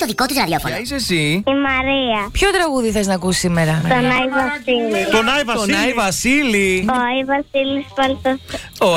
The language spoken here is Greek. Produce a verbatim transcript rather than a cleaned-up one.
το δικό της ραδιόφωνο. Ποια είσαι εσύ? Η Μαρία. Ποιο τραγούδι θες να ακούσεις σήμερα? Τον Άι Βασίλη. Τον Άι Βασίλη. Τον Άι Βασίλη. Ο Άι Βασίλης Παλτός. Ο